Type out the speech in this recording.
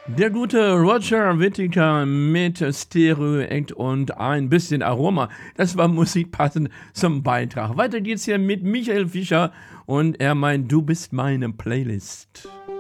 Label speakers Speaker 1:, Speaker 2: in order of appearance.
Speaker 1: Der gute Roger Whittaker mit Stereo-Act und ein bisschen Aroma. Das war Musik passend zum Beitrag. Weiter geht's hier mit Michael Fischer und er meint, du bist meine Playlist.